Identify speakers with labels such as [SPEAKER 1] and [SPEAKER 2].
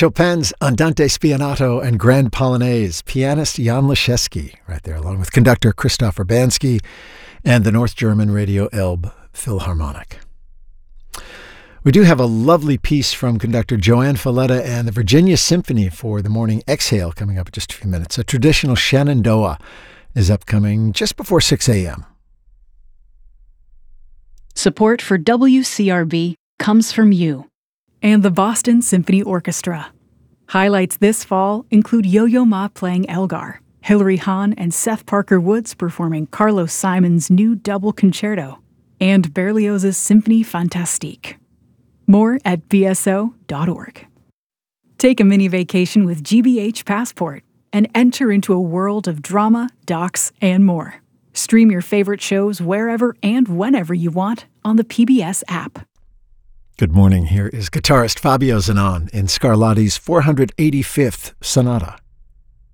[SPEAKER 1] Chopin's Andante Spianato and Grand Polonaise, pianist Jan Leschewski, right there, along with conductor Christoph Urbanski and the North German Radio Elbe Philharmonic. We do have a lovely piece from conductor Joanne Falletta and the Virginia Symphony for the morning exhale coming up in just a few minutes. A traditional Shenandoah is upcoming just before 6 a.m.
[SPEAKER 2] Support for WCRB comes from you
[SPEAKER 3] and the Boston Symphony Orchestra. Highlights this fall include Yo-Yo Ma playing Elgar, Hilary Hahn and Seth Parker Woods performing Carlos Simon's new double concerto, and Berlioz's Symphonie Fantastique. More at bso.org. Take a mini vacation with GBH Passport and enter into a world of drama, docs, and more. Stream your favorite shows wherever and whenever you want on the PBS app.
[SPEAKER 1] Good morning. Here is guitarist Fabio Zanon in Scarlatti's 485th Sonata.